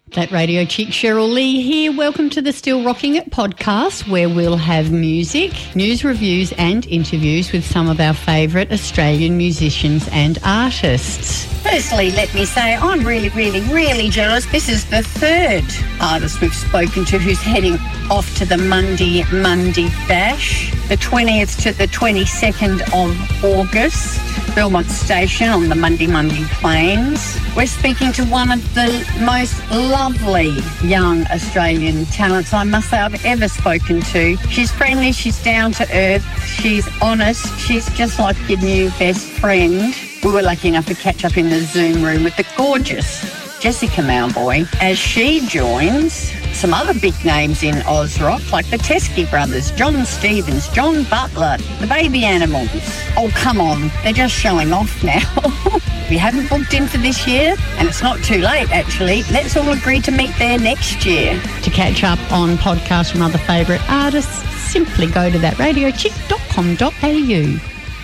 That Radio Chick, Cheryl Lee here. Welcome to the Still Rocking It podcast, where we'll have music, news reviews and interviews with some of our favourite Australian musicians and artists. Firstly, let me say I'm really jealous. This is the third artist we've spoken to who's heading off to the Monday Bash, the 20th to the 22nd of August, Belmont Station on the Monday Plains. We're speaking to one of the most lovely young Australian talents I must say I've ever spoken to. She's friendly, she's down to earth, she's honest, she's just like your new best friend. We were lucky enough to catch up in the Zoom room with the gorgeous Jessica Mauboy as she joins some other big names in Oz rock like the Teskey Brothers, John Stevens, John Butler, the Baby Animals. Oh, come on, they're just showing off now. If you haven't booked in for this year, and it's not too late actually, let's all agree to meet there next year. To catch up on podcasts from other favourite artists, simply go to thatradiochick.com.au.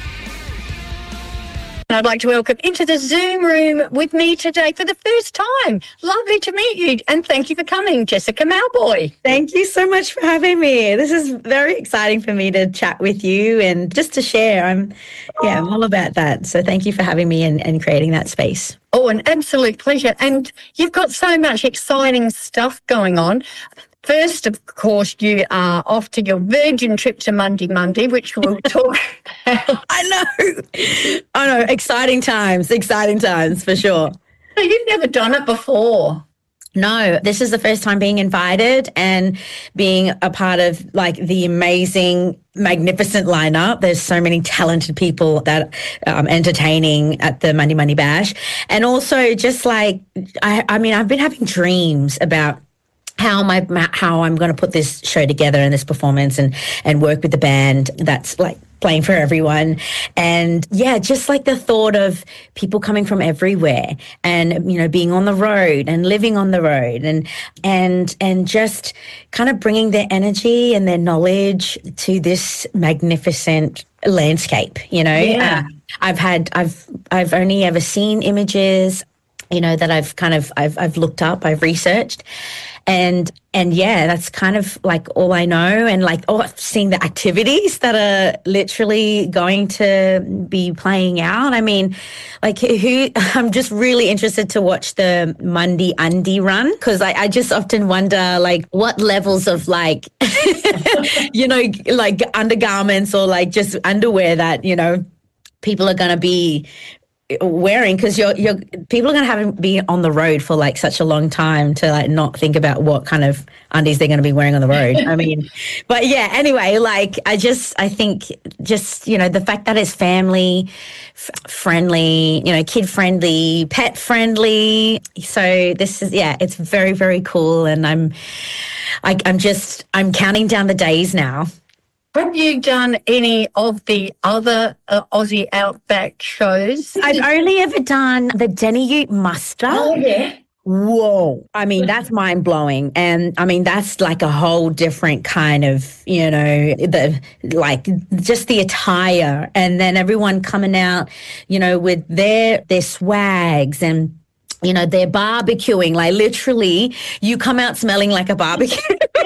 I'd like to welcome into the Zoom room with me today for the first time. Lovely to meet you, and thank you for coming, Jessica Mauboy. Thank you so much for having me. This is very exciting for me to chat with you and just to share. I'm all about that. So thank you for having me and creating that space. Oh, an absolute pleasure. And you've got so much exciting stuff going on. First, of course, you are off to your Virgin trip to Monday, which we'll talk about. I know. Exciting times for sure. So you've never done it before? No, this is the first time being invited and being a part of like the amazing, magnificent lineup. There's so many talented people that entertaining at the Monday Bash. And also just like, I mean, I've been having dreams about how I'm going to put this show together and this performance and work with the band that's like playing for everyone. And yeah, just like the thought of people coming from everywhere and, you know, being on the road and living on the road and just kind of bringing their energy and their knowledge to this magnificent landscape, you know. Yeah. I've only ever seen images, you know, that I've looked up, I've researched. And yeah, that's kind of like all I know. And like, seeing the activities that are literally going to be playing out. I mean, like I'm just really interested to watch the Monday Undie run, because I just often wonder like what levels of like, you know, like undergarments or like just underwear that, you know, people are going to be wearing, because you're people are going to have be on the road for like such a long time to like not think about what kind of undies they're going to be wearing on the road. I mean, but yeah, anyway, like I think just, you know, the fact that it's family friendly, you know, kid friendly, pet friendly. So this is, yeah, it's very, very cool. And I'm counting down the days now. Have you done any of the other Aussie Outback shows? I've only ever done the Denny Ute Muster. Oh, yeah. Whoa. I mean, that's mind blowing. And I mean, that's like a whole different kind of, you know, just the attire, and then everyone coming out, you know, with their swags and, you know, they're barbecuing, like literally you come out smelling like a barbecue.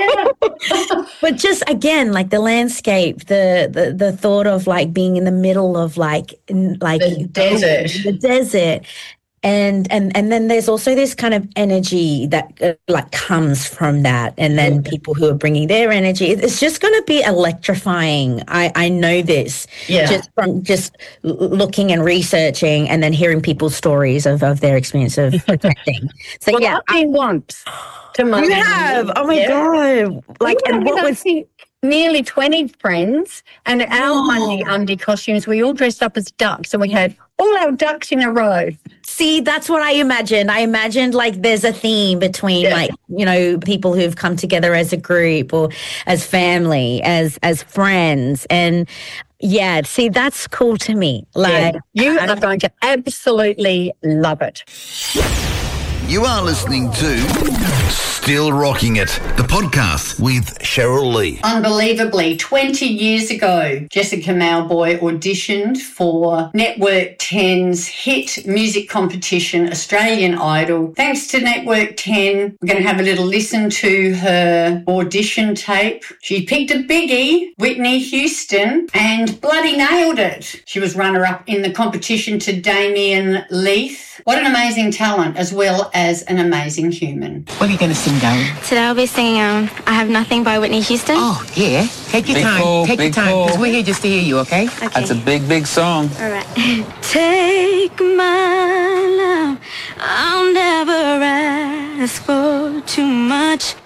But just again, like the landscape, the thought of like being in the middle of like the desert. And then there's also this kind of energy that like comes from that, and then people who are bringing their energy. It's just going to be electrifying. I know this just from just looking and researching, and then hearing people's stories of their experience of protecting. So well, I've been once to Monday. You have? Oh my God! Like, and what was? Nearly 20 friends, and our Monday Undie costumes, we all dressed up as ducks, and we had all our ducks in a row. See, that's what I imagined. I imagined like there's a theme between like, you know, people who've come together as a group or as family, as friends. And yeah, see, that's cool to me. Like you are going to absolutely love it. You are listening to Still Rocking It, the podcast with Cheryl Lee. Unbelievably, 20 years ago, Jessica Mauboy auditioned for Network 10's hit music competition, Australian Idol. Thanks to Network 10, we're going to have a little listen to her audition tape. She picked a biggie, Whitney Houston, and bloody nailed it. She was runner-up in the competition to Damien Leith. What an amazing talent, as well as an amazing human. What are you going to sing, darling? Today I'll be singing I Have Nothing by Whitney Houston. Oh, yeah. Take your Big time. pull, Take your big time, because pull. we're here just to hear you, okay? Okay. That's a big, big song. All right. Take my love. I'll never ask for too much.